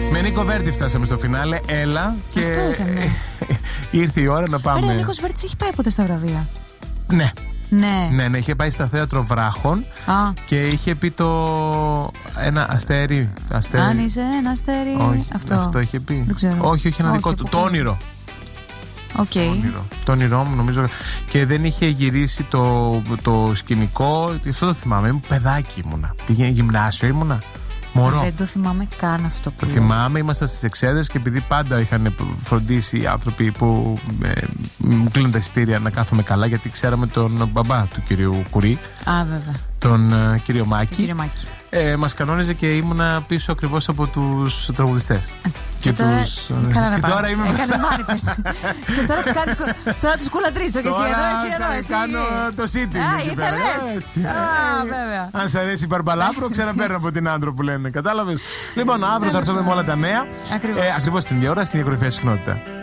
Με Νίκο Βέρτη φτάσαμε στο φινάλε. Έλα και ήρθε η ώρα να πάμε. Άρα ο Νίκος Βέρτης έχει πάει ποτέ στα βραβεία? Ναι. Ναι, είχε πάει στα Θέατρο Βράχων και είχε πει ένα αστέρι. Αν είσαι ένα αστέρι. Όχι, αυτό είχε πει. Δεν ξέρω. Όχι, ένα δικό του. Το όνειρο. Το όνειρό μου, νομίζω. Και δεν είχε γυρίσει το σκηνικό. Αυτό το θυμάμαι. Ήμουν παιδάκι ήμουνα. Πήγαινε γυμνάσιο ήμουνα. Μωρό. Δεν το θυμάμαι καν αυτό που το θυμάμαι, ήμασταν στις Εξέδρες και επειδή πάντα είχαν φροντίσει οι άνθρωποι που μου κλείνουν τα εισιτήρια να κάθομαι καλά, γιατί ξέραμε τον μπαμπά του κυρίου Κουρί. Βέβαια. Τον κύριο Μάκη. Μας κανόνιζε και ήμουνα πίσω ακριβώς από τους τραγουδιστές. Και τώρα, και τώρα είμαι μπροστά. Και τώρα τους κουλατρίσω και εσύ εδώ. Κάνω το sitting. Ήθελες. Βέβαια. Αν σ' αρέσει η Μπαρμπαλάπρο, ξαναπαίρνω από την άντρο που λένε. Κατάλαβες? Λοιπόν, αύριο θα έρθουμε με όλα τα νέα. Ακριβώς την ίδια ώρα, στην ίδια κορυφαία συχνότητα.